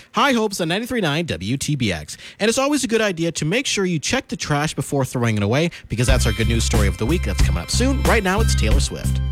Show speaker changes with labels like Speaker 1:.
Speaker 1: High Hopes on 93.9 WTBX. And it's always a good idea to make sure you check the trash before throwing it away, because that's our good news story of the week that's coming up soon. Right now, it's Taylor Swift.